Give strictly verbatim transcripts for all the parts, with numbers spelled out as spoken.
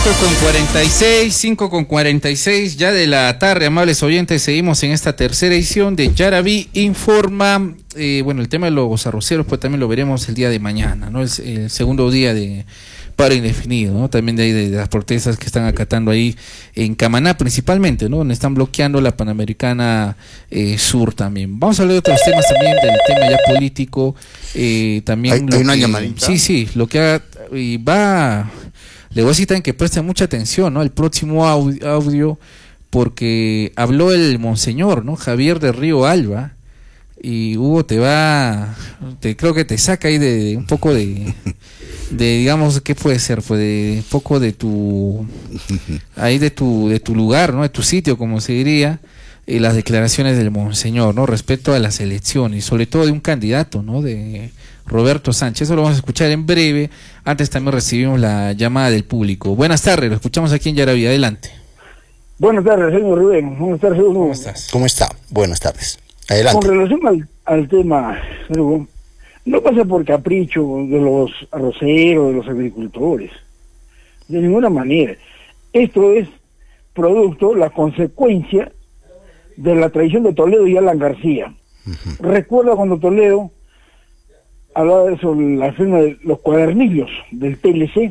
con cuarenta y seis, cinco con cuarenta y seis ya de la tarde, amables oyentes, seguimos en esta tercera edición de Yaraví Informa. Eh, bueno, el tema de los arroceros, pues también lo veremos el día de mañana, ¿no? El, el segundo día de paro indefinido, ¿no? También de ahí de, de las protestas que están acatando ahí en Camaná principalmente, ¿no? Donde están bloqueando la Panamericana eh, Sur también. Vamos a hablar de otros temas también, del tema ya político, eh, también... ¿Hay, hay una que, llamadita? Sí, sí, lo que ha, y va... Le voy a citar en que presten mucha atención, ¿no? El próximo audio, audio, porque habló el monseñor, ¿no? Javier de Río Alba, y Hugo te va, te creo que te saca ahí de, de un poco de, de, digamos, ¿qué puede ser? Pues de un poco de tu, ahí de tu, de tu lugar, ¿no? De tu sitio, como se diría, y las declaraciones del monseñor, ¿no? Respecto a las elecciones, sobre todo de un candidato, ¿no? De Roberto Sánchez. Eso lo vamos a escuchar en breve. Antes también recibimos la llamada del público. Buenas tardes, lo escuchamos aquí en Yaraví. Adelante. Buenas tardes, señor Rubén. Buenas tardes, señor. ¿Cómo estás? ¿Cómo está? Buenas tardes. Adelante. Con relación al, al tema, señor, no pasa por capricho de los arroceros, de los agricultores. De ninguna manera. Esto es producto, la consecuencia de la traición de Toledo y Alan García. Uh-huh. Recuerda cuando Toledo hablaba de eso, la firma de los cuadernillos del P L C,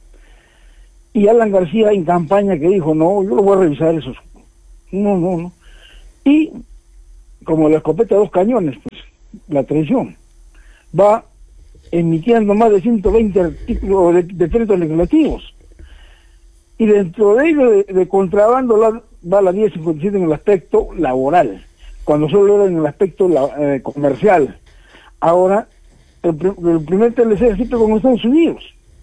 y Alan García en campaña que dijo, no, yo lo voy a revisar esos. No, no, no. Y como la escopeta de dos cañones, pues, la traición, va emitiendo más de ciento veinte artículos de decretos legislativos. Y dentro de ello, de, de contrabando, la, va la diez cincuenta y siete en el aspecto laboral, cuando solo era en el aspecto la, eh, comercial. Ahora, el, el primer T L C es con Estados Unidos,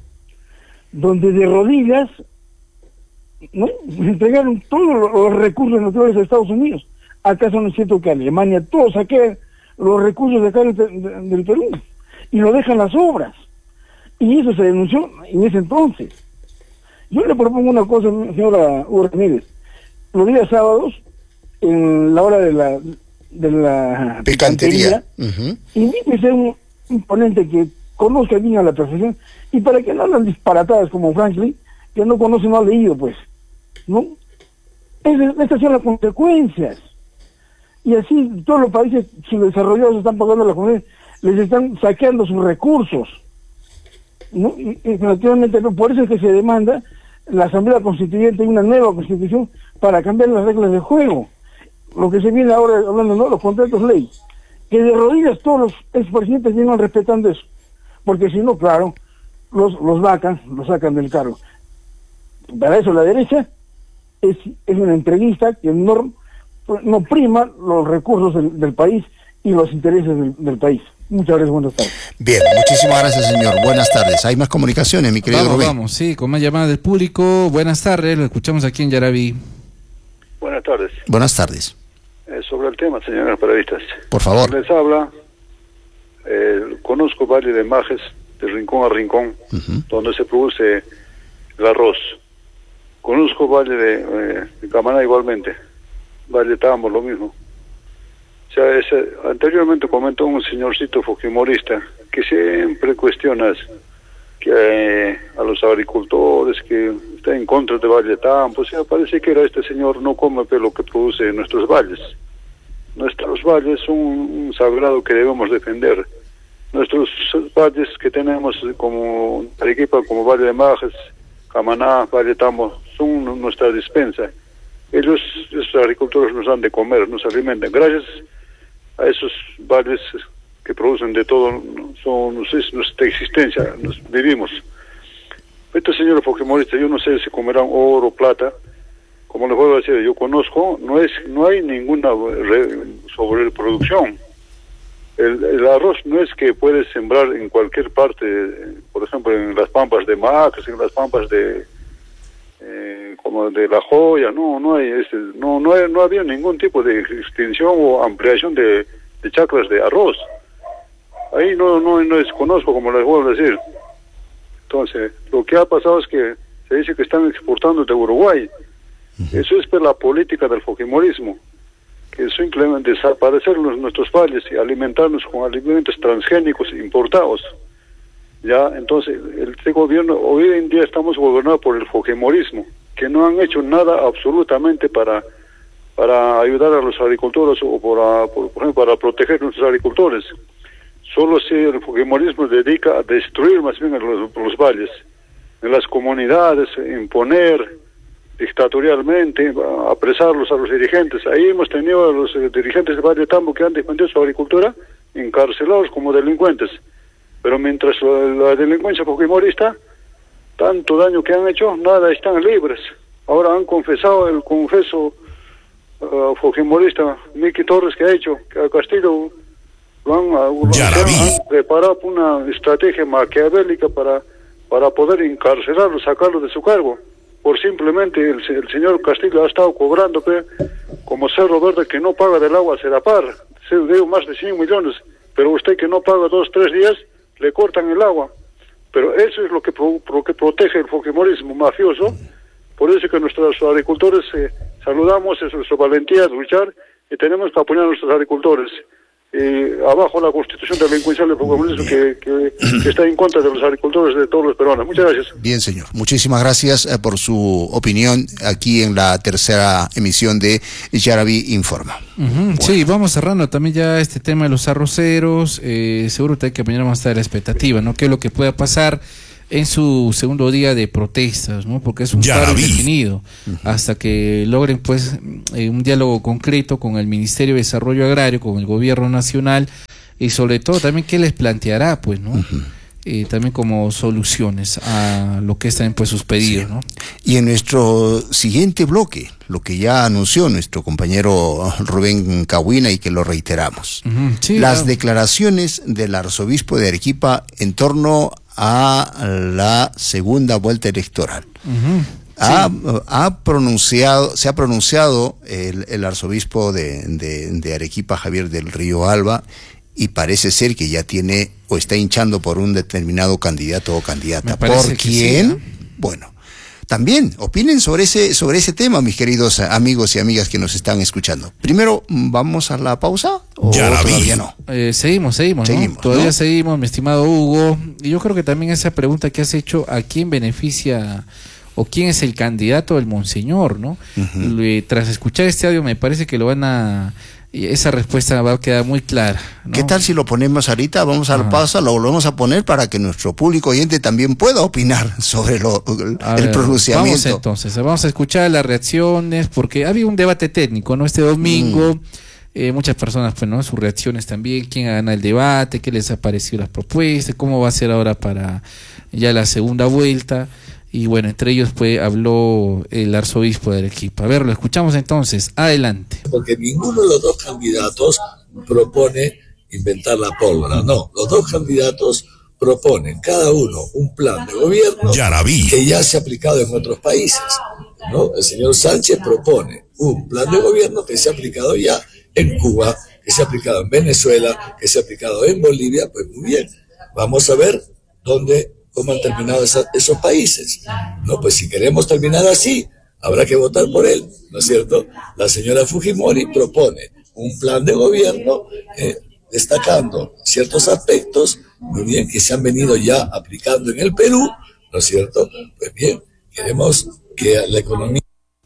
donde de rodillas, ¿no?, entregaron todos los recursos naturales a Estados Unidos. ¿Acaso no es cierto que Alemania todos saquea los recursos de acá del, de, del Perú y lo dejan las obras? Y eso se denunció en ese entonces. Yo le propongo una cosa, señora Hugo Ramírez. Los días sábados, en la hora de la de la picantería, uh-huh, invítese a un, un ponente que conozca bien a la perfección, y para que no hablan disparatadas como Franklin, que no conoce, no ha leído, pues, ¿no? Es, estas son las consecuencias. Y así todos los países subdesarrollados están pagando a la comunidad, les están saqueando sus recursos, ¿no? Y, y relativamente, por eso es que se demanda la Asamblea Constituyente y una nueva Constitución para cambiar las reglas del juego. Lo que se viene ahora hablando, ¿no?, los contratos ley, que de rodillas todos los expresidentes vienen respetando eso, porque si no, claro, los los vacan, los sacan del cargo. Para eso la derecha es, es una entrevista que no, no prima los recursos del, del país y los intereses del, del país. Muchas gracias, buenas tardes. Bien, muchísimas gracias, señor. Buenas tardes. ¿Hay más comunicaciones, mi querido vamos, Rubén? Vamos, sí, con más llamadas del público. Buenas tardes, lo escuchamos aquí en Yaraví. Buenas tardes. Buenas tardes. Eh, sobre el tema, señores periodistas. Por favor. Les habla, eh, conozco Valle de Majes, de rincón a rincón, uh-huh, donde se produce el arroz. Conozco Valle de, eh, de Camaná igualmente, Valle de Tambo, lo mismo. O sea, ese, anteriormente comentó un señorcito fujimorista que siempre cuestiona que eh, a los agricultores, que está en contra de Valle de Tambo. O sea, parece que era este señor no come lo que produce en nuestros valles. Nuestros valles son un, un sagrado que debemos defender. Nuestros valles que tenemos como Arequipa, como Valle de Majes, Camaná, Valle de Tambo, son nuestra despensa. Ellos, esos agricultores, nos dan de comer, nos alimentan. Gracias a esos valles que producen de todo, son, es nuestra existencia, nos vivimos. Este señor fujimorista, yo no sé si comerán oro, plata, como les vuelvo a decir, yo conozco, no es, no hay ninguna re, sobreproducción. El, el arroz no es que puedes sembrar en cualquier parte, por ejemplo en las pampas de Macas, en las pampas de eh, como de La Joya, no, no hay, este, no, no, hay, no había ningún tipo de extensión o ampliación de, de chacras de arroz. Ahí no, no, no desconozco, como les vuelvo a decir. Entonces, lo que ha pasado es que se dice que están exportando de Uruguay. Eso es por la política del fujimorismo, que simplemente desaparecer los, nuestros valles y alimentarnos con alimentos transgénicos importados. Ya, entonces, este gobierno, hoy en día estamos gobernados por el fujimorismo, que no han hecho nada absolutamente para para ayudar a los agricultores o para, por, por ejemplo, para proteger a nuestros agricultores. Solo si el fujimorismo se dedica a destruir más bien a los, los valles, en las comunidades, imponer dictatorialmente, a apresarlos a los dirigentes. Ahí hemos tenido a los eh, dirigentes de Valle de Tambo que han defendido su agricultura encarcelados como delincuentes. Pero mientras la, la delincuencia fujimorista, tanto daño que han hecho, nada, están libres. Ahora han confesado el confeso uh, fujimorista Miki Torres que ha hecho, que a Castillo lo han, uh, han, han preparado una estrategia maquiavélica para, para poder encarcelarlo, sacarlo de su cargo. Por simplemente el, el señor Castillo ha estado cobrando pe, como Cerro Verde que no paga del agua a Serapar, se debe más de cien millones, pero usted que no paga dos, tres días, le cortan el agua. Pero eso es lo que, pro, lo que protege el fujimorismo mafioso. Por eso que nuestros agricultores eh, saludamos es su valentía de luchar y tenemos que apoyar a nuestros agricultores. Eh, abajo la constitución delincuencial del fujimorismo que, que, que está en contra de los agricultores de todos los peruanos. Muchas gracias. Bien, señor. Muchísimas gracias eh, por su opinión aquí en la tercera emisión de Yaraví Informa. Uh-huh. Bueno. Sí, vamos cerrando también ya este tema de los arroceros. Eh, seguro que hay que mañana vamos a estar a la expectativa, ¿no? ¿Qué es lo que pueda pasar en su segundo día de protestas, ¿no? Porque es un paro indefinido, uh-huh, hasta que logren pues eh, un diálogo concreto con el Ministerio de Desarrollo Agrario, con el Gobierno Nacional y sobre todo también qué les planteará, pues, ¿no? Uh-huh. Eh, también como soluciones a lo que están pues sus pedidos, sí, ¿no? Y en nuestro siguiente bloque, lo que ya anunció nuestro compañero Rubén Cahuina y que lo reiteramos, uh-huh, sí, las claro. declaraciones del arzobispo de Arequipa en torno a la segunda vuelta electoral. Uh-huh. Ha, sí. ha pronunciado, se ha pronunciado el, el arzobispo de, de, de Arequipa, Javier del Río Alba, y parece ser que ya tiene o está hinchando por un determinado candidato o candidata. ¿Por quién? Sí, ¿no? Bueno, también opinen sobre ese, sobre ese tema, mis queridos amigos y amigas que nos están escuchando. Primero, ¿vamos a la pausa? ¿O ya la todavía vi. no? Eh, seguimos, seguimos, seguimos ¿no? Todavía ¿no? seguimos, mi estimado Hugo. Y yo creo que también esa pregunta que has hecho, ¿a quién beneficia o quién es el candidato del Monseñor, no? Uh-huh. Eh, tras escuchar este audio me parece que lo van a... Y esa respuesta va a quedar muy clara, ¿no? ¿Qué tal si lo ponemos ahorita? Vamos a la pausa, lo volvemos a poner para que nuestro público oyente también pueda opinar sobre lo, el, el pronunciamiento. Vamos entonces, vamos a escuchar las reacciones, porque había un debate técnico, ¿no? Este domingo, mm. eh, muchas personas, pues, ¿no? Sus reacciones también, quién gana el debate, qué les ha parecido las propuestas, cómo va a ser ahora para ya la segunda vuelta. Y bueno, entre ellos pues habló el arzobispo de Arequipa. A ver, lo escuchamos entonces. Adelante. Porque ninguno de los dos candidatos propone inventar la pólvora. No, los dos candidatos proponen cada uno un plan de gobierno ya que ya se ha aplicado en otros países, ¿no? El señor Sánchez propone un plan de gobierno que se ha aplicado ya en Cuba, que se ha aplicado en Venezuela, que se ha aplicado en Bolivia. Pues muy bien, vamos a ver dónde cómo han terminado esa, esos países. No, pues si queremos terminar así, habrá que votar por él, ¿no es cierto? La señora Fujimori propone un plan de gobierno eh, destacando ciertos aspectos, muy bien, que se han venido ya aplicando en el Perú, ¿no es cierto? Pues bien, queremos que la economía...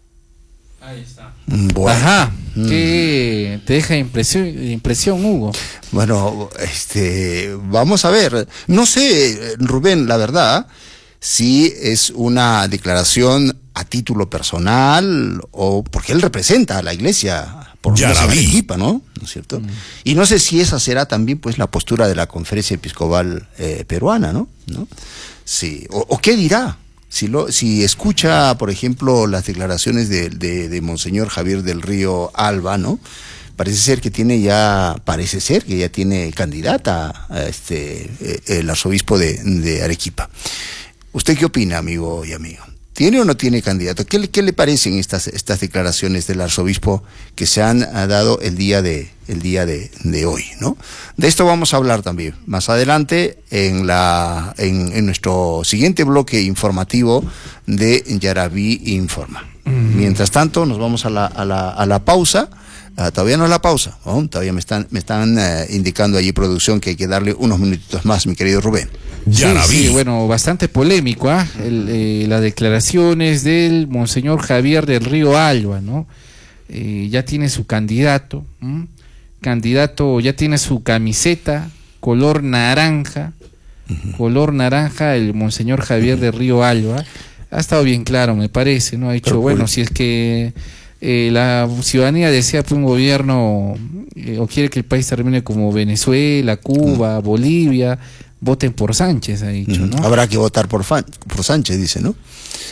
Ahí está. Bueno. Ajá, ¿qué te deja impresión, impresión, Hugo? Bueno, este, vamos a ver, no sé, Rubén, la verdad, si es una declaración a título personal o porque él representa a la iglesia, por lo menos en Arequipa, ¿no? ¿No es cierto? Mm. Y no sé si esa será también, pues, la postura de la Conferencia Episcopal eh, peruana, ¿no? ¿No? Sí, o, o qué dirá. Si, lo, si escucha, por ejemplo, las declaraciones de, de, de Monseñor Javier del Río Alba, ¿no? Parece ser que tiene ya, parece ser que ya tiene candidata a este, el arzobispo de, de Arequipa. ¿Usted qué opina, amigo y amigo? ¿Tiene o no tiene candidato? ¿Qué, qué le parecen estas, estas declaraciones del arzobispo que se han dado el día de, el día de, de hoy, ¿no? De esto vamos a hablar también más adelante en, la, en, en nuestro siguiente bloque informativo de Yaraví Informa. Mm. Mientras tanto, nos vamos a la, a la, a la pausa. Uh, todavía no es la pausa, ¿no? Todavía me están, me están uh, indicando allí producción que hay que darle unos minutitos más, mi querido Rubén. Sí, sí, bueno, bastante polémico, ¿ah? ¿eh? Las declaraciones del Monseñor Javier del Río Alba, ¿no? Eh, ya tiene su candidato, ¿m? candidato, ya tiene su camiseta, color naranja, uh-huh. color naranja, el Monseñor Javier uh-huh. del Río Alba. Ha estado bien claro, me parece, ¿no? Ha dicho, Pero, bueno, si es que eh, la ciudadanía desea pues, un gobierno eh, o quiere que el país termine como Venezuela, Cuba, uh-huh. Bolivia, voten por Sánchez, ha dicho, ¿no? Habrá que votar por, fan, por Sánchez, dice, ¿no?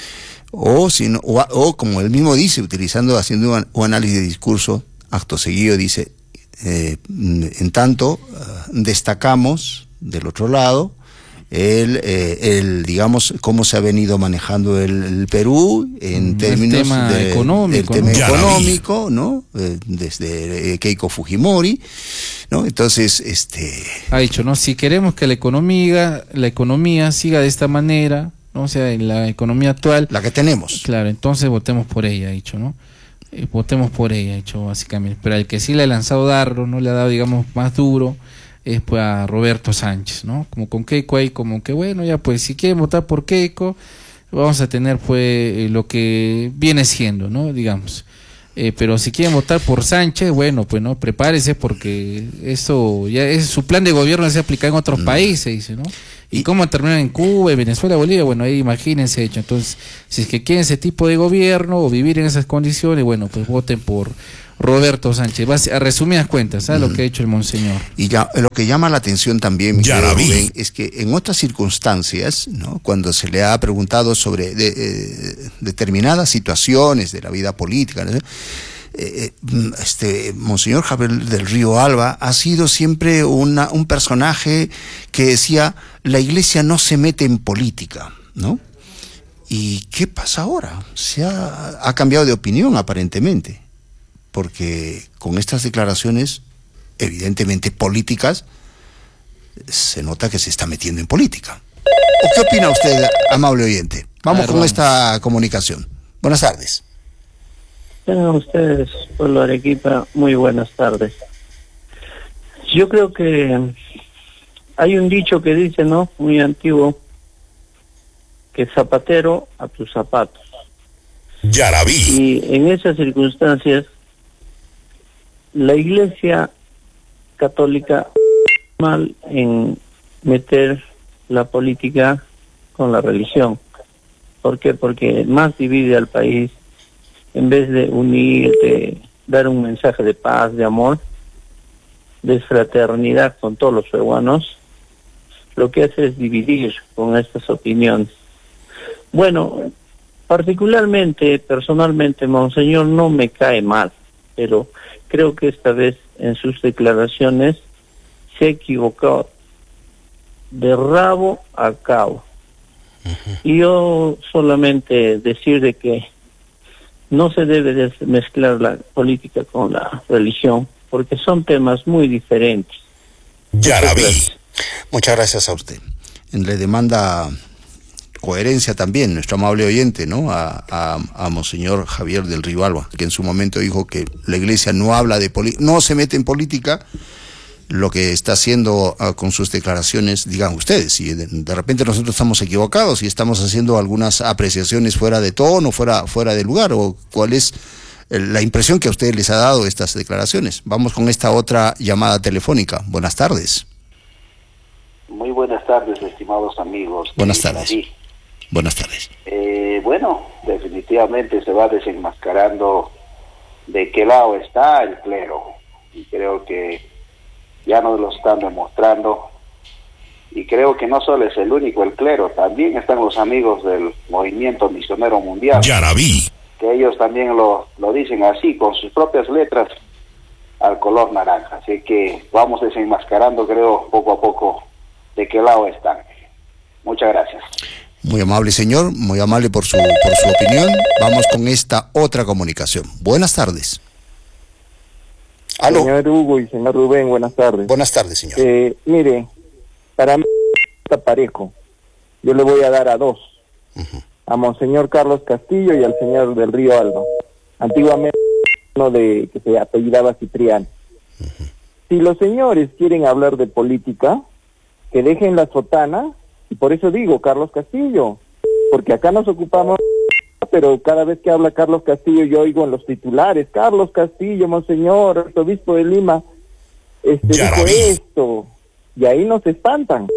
O, si no, o, o como él mismo dice, utilizando, haciendo un, un análisis de discurso, acto seguido dice, eh, en tanto, uh, destacamos del otro lado el, eh, el, digamos, cómo se ha venido manejando el, el Perú en mm, términos el tema de, económico, del tema ¿no? económico, ¿no? Eh, desde eh, Keiko Fujimori, ¿no? Entonces, este... Ha dicho, ¿no? Si queremos que la economía, la economía siga de esta manera, ¿no? O sea, en la economía actual... La que tenemos. Claro, entonces votemos por ella, ha dicho, ¿no? Eh, votemos por ella, ha dicho, básicamente. Pero al que sí le ha lanzado dardo, no le ha dado, digamos, más duro, es pues a Roberto Sánchez, ¿no? Como con Keiko ahí, como que bueno, ya pues si quieren votar por Keiko, vamos a tener pues eh, lo que viene siendo, ¿no? Digamos. Eh, pero si quieren votar por Sánchez, bueno, pues no, prepárese porque eso ya es su plan de gobierno, se aplica en otros mm. países, dice, ¿no? Y, y cómo terminan en Cuba, en Venezuela, Bolivia, bueno, ahí imagínense, hecho. Entonces, si es que quieren ese tipo de gobierno o vivir en esas condiciones, bueno, pues voten por Roberto Sánchez. Va a resumidas cuentas, ¿sabes? Mm. Lo que ha hecho el Monseñor. Y ya, lo que llama la atención también, ya la Rubén, es que en otras circunstancias, ¿no? Cuando se le ha preguntado sobre de, eh, determinadas situaciones de la vida política, ¿no? Eh, este Monseñor Javier del Río Alba ha sido siempre una, un personaje que decía, la iglesia no se mete en política, ¿no? ¿Y qué pasa ahora? Se ha, ha cambiado de opinión aparentemente, porque con estas declaraciones evidentemente políticas se nota que se está metiendo en política. ¿O qué opina usted, amable oyente? Vamos ver, con vamos. esta comunicación. Buenas tardes. Tengan ustedes, pueblo de Arequipa, muy buenas tardes. Yo creo que hay un dicho que dice, ¿no? Muy antiguo, que zapatero a tus zapatos. Ya la vi. Y en esas circunstancias, la Iglesia Católica mal en meter la política con la religión. ¿Por qué? Porque más divide al país. En vez de unir, de dar un mensaje de paz, de amor, de fraternidad con todos los peruanos, lo que hace es dividir con estas opiniones. Bueno, particularmente, personalmente, Monseñor no me cae mal, pero creo que esta vez en sus declaraciones se ha equivocado de rabo a cabo. Uh-huh. Y yo solamente decir de que no se debe de mezclar la política con la religión, porque son temas muy diferentes. Ya la vi. Muchas gracias a usted. Le demanda coherencia también nuestro amable oyente, ¿no? A, a, a Monseñor Javier del Río Alba, que en su momento dijo que la iglesia no habla de política, no se mete en política. Lo que está haciendo uh, con sus declaraciones, digan ustedes, si de, de repente nosotros estamos equivocados y estamos haciendo algunas apreciaciones fuera de tono, fuera, fuera de lugar, o cuál es el, la impresión que a ustedes les ha dado estas declaraciones. Vamos con esta otra llamada telefónica. Buenas tardes. Muy buenas tardes, estimados amigos. Buenas tardes. Buenas tardes. Eh, bueno, definitivamente se va desenmascarando de qué lado está el clero, y creo que ya nos lo están demostrando, y creo que no solo es el único el clero, también están los amigos del movimiento misionero mundial. Ya la vi. Que ellos también lo, lo dicen así, con sus propias letras, al color naranja. Así que vamos desenmascarando, creo, poco a poco, de qué lado están. Muchas gracias. Muy amable, señor, muy amable por su, por su opinión. Vamos con esta otra comunicación. Buenas tardes. ¿Aló? Señor Hugo y señor Rubén, buenas tardes. Buenas tardes, señor. Eh, mire, para mí está parejo. Yo le voy a dar a dos. Uh-huh. A Monseñor Carlos Castillo y al señor del Río Alba. Antiguamente uno de que se apellidaba Cipriano. Uh-huh. Si los señores quieren hablar de política, que dejen la sotana Y por eso digo, Carlos Castillo, porque acá nos ocupamos, pero cada vez que habla Carlos Castillo yo oigo en los titulares, Carlos Castillo, monseñor, arzobispo de Lima, este, dijo esto, y ahí nos espantan.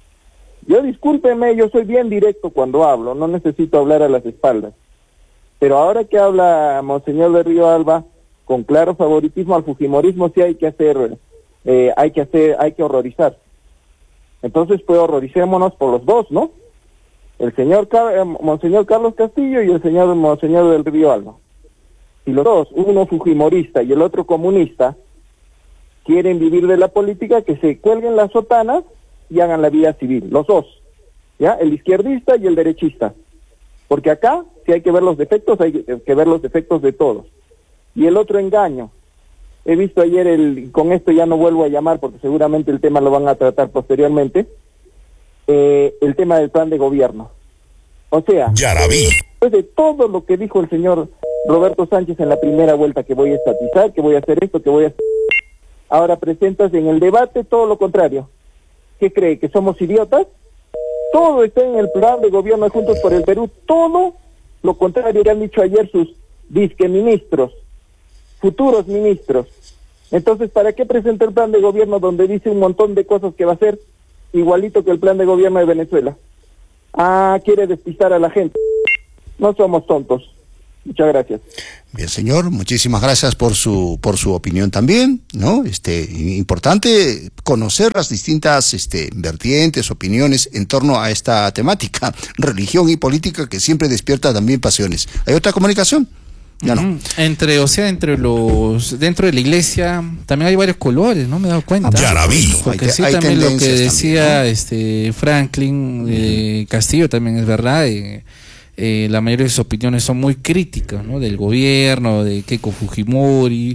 Yo discúlpeme, yo soy bien directo cuando hablo, no necesito hablar a las espaldas. Pero ahora que habla monseñor de Río Alba, con claro favoritismo al fujimorismo, sí hay que hacer, eh, hay que hacer, hay que horrorizar. Entonces, pues horroricémonos por los dos, ¿no? El señor Car eh, monseñor Carlos Castillo y el señor monseñor del Río Alba. Si los dos, uno fujimorista y el otro comunista, quieren vivir de la política, que se cuelguen las sotanas y hagan la vida civil, los dos, ¿ya? El izquierdista y el derechista. Porque acá, si hay que ver los defectos, hay que ver los defectos de todos. Y el otro engaño. He visto ayer, el con esto ya no vuelvo a llamar porque seguramente el tema lo van a tratar posteriormente, eh, el tema del plan de gobierno. O sea, Yaraví. Después de todo lo que dijo el señor Roberto Sánchez en la primera vuelta, que voy a estatizar, que voy a hacer esto, que voy a hacer... Ahora presentas en el debate todo lo contrario. ¿Qué cree? ¿Que somos idiotas? Todo está en el plan de gobierno de Juntos por el Perú, todo lo contrario que han dicho ayer sus disque ministros, futuros ministros. Entonces, ¿para qué presenta el plan de gobierno donde dice un montón de cosas que va a hacer igualito que el plan de gobierno de Venezuela? Ah, quiere despistar a la gente. No somos tontos. Muchas gracias. Bien, señor, muchísimas gracias por su por su opinión también, ¿no? Este, importante conocer las distintas este vertientes, opiniones en torno a esta temática, religión y política, que siempre despierta también pasiones. ¿Hay otra comunicación? Ya no. Entre, o sea, entre los, dentro de la iglesia también hay varios colores, ¿no? Me he dado cuenta. Ah, ya la vi. Porque hay, sí, hay también lo que decía también, ¿no? este Franklin eh, Castillo también es verdad. Eh, eh, la mayoría de sus opiniones son muy críticas, ¿no? Del gobierno, de Keiko Fujimori,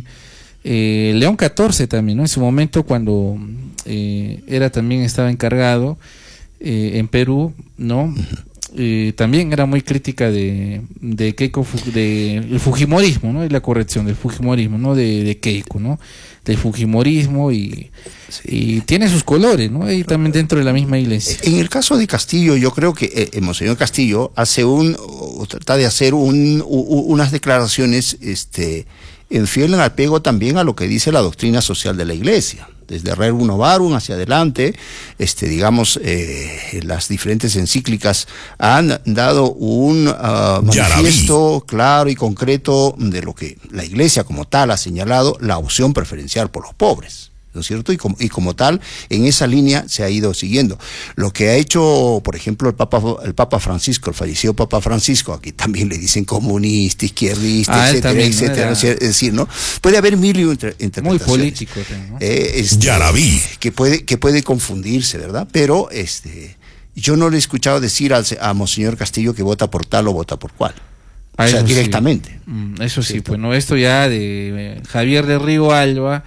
eh, León catorce también, ¿no? En su momento cuando eh, era también estaba encargado eh, en Perú, ¿no? Uh-huh. Eh, también era muy crítica de, de Keiko, de el fujimorismo, ¿no? Y la corrección del fujimorismo, ¿no? De, de Keiko, ¿no? Del fujimorismo y, sí. y tiene sus colores, ¿no? Ahí también dentro de la misma iglesia. En el caso de Castillo, yo creo que eh, el monseñor Castillo hace un, o trata de hacer un, u, unas declaraciones, este, en fiel en apego también a lo que dice la doctrina social de la iglesia. Desde Rerum Novarum hacia adelante, este, digamos, eh, las diferentes encíclicas han dado un uh, manifiesto claro y concreto de lo que la Iglesia como tal ha señalado, la opción preferencial por los pobres, ¿no es cierto? Y como, y como tal, en esa línea se ha ido siguiendo. Lo que ha hecho, por ejemplo, el Papa, el Papa Francisco, el fallecido Papa Francisco, aquí también le dicen comunista, izquierdista, ah, etcétera, también, etcétera, ¿no? Es decir, ¿no? Puede haber mil inter interpretaciones. Muy político, ¿no? Eh, este, ya la vi. Que puede, que puede confundirse, ¿verdad? Pero, este, yo no le he escuchado decir al, a monseñor Castillo que vota por tal o vota por cual. Ah, o sea, directamente. Sí. Eso sí, pues no, esto ya de eh, Javier de Río Alba,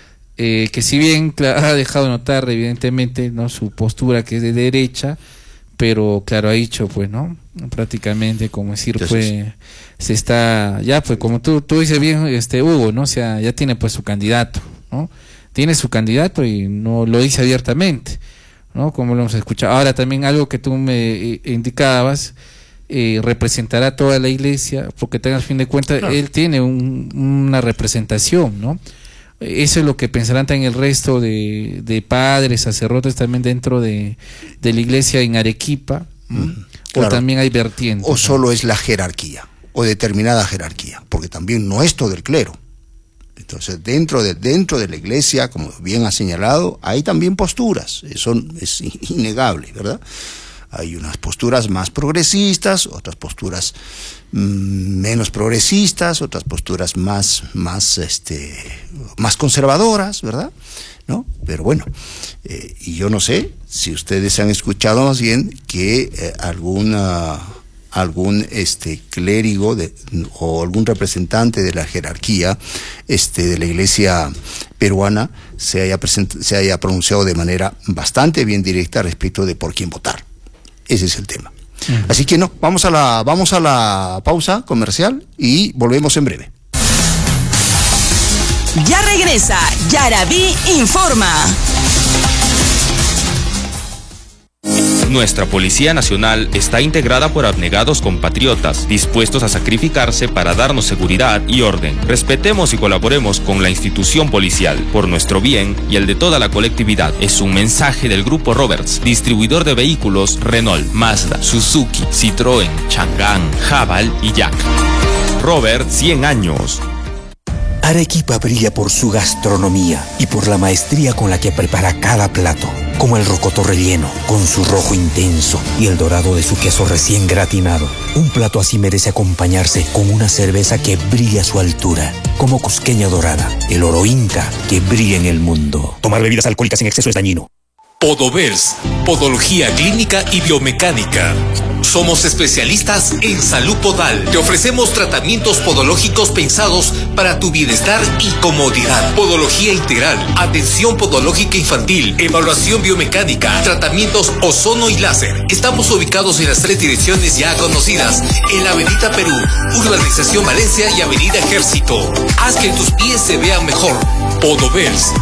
Eh, que si bien ha dejado notar evidentemente no su postura que es de derecha, pero claro, ha dicho pues no prácticamente como decir pues se está ya pues como tú tú dices bien este Hugo, no, o sea, ya tiene pues su candidato, no tiene su candidato y no lo dice abiertamente, no como lo hemos escuchado. Ahora también algo que tú me indicabas, eh, representará a toda la iglesia, porque al fin de cuentas claro. Él tiene un, una representación, no. Eso es lo que pensarán también el resto de, de padres, sacerdotes también dentro de, de la iglesia en Arequipa, mm, claro. O también hay vertientes. O solo es la jerarquía, o determinada jerarquía, porque también no es todo el clero. Entonces, dentro de, dentro de la iglesia, como bien ha señalado, hay también posturas, eso es innegable, ¿verdad? Hay unas posturas más progresistas, otras posturas mmm, menos progresistas, otras posturas más, más, este, más conservadoras, ¿verdad? ¿No? Pero bueno, eh, y yo no sé si ustedes han escuchado más bien que eh, alguna, algún este clérigo de, o algún representante de la jerarquía este, de la iglesia peruana se haya, present, se haya pronunciado de manera bastante bien directa respecto de por quién votar. Ese es el tema. Uh-huh. Así que no, vamos a la vamos a la pausa comercial y volvemos en breve. Ya regresa Yaraví Informa. Nuestra Policía Nacional está integrada por abnegados compatriotas, dispuestos a sacrificarse para darnos seguridad y orden. Respetemos y colaboremos con la institución policial, por nuestro bien y el de toda la colectividad. Es un mensaje del Grupo Roberts, distribuidor de vehículos Renault, Mazda, Suzuki, Citroën, Chang'an, Haval y Yak. Robert, cien años. Arequipa brilla por su gastronomía y por la maestría con la que prepara cada plato, como el rocoto relleno, con su rojo intenso y el dorado de su queso recién gratinado. Un plato así merece acompañarse con una cerveza que brilla a su altura, como Cusqueña Dorada, el oro inca que brilla en el mundo. Tomar bebidas alcohólicas en exceso es dañino. Podovers, Podología Clínica y Biomecánica. Somos especialistas en salud podal. Te ofrecemos tratamientos podológicos pensados para tu bienestar y comodidad. Podología integral, atención podológica infantil, evaluación biomecánica, tratamientos ozono y láser. Estamos ubicados en las tres direcciones ya conocidas, en la Avenida Perú, Urbanización Valencia y Avenida Ejército. Haz que tus pies se vean mejor. Podovers.